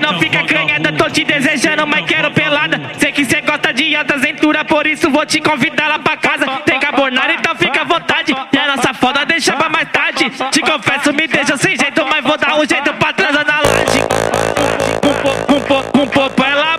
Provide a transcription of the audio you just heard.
não fica canhada, tô te desejando, mas quero pelada. Sei que cê gosta de alta cintura, por isso vou te convidar lá pra casa. Tem carbonara, então fica à vontade. E a nossa foda deixa pra mais tarde. Te confesso, me deixa sem jeito, mas vou dar um jeito pra transar na laje. Com popo ela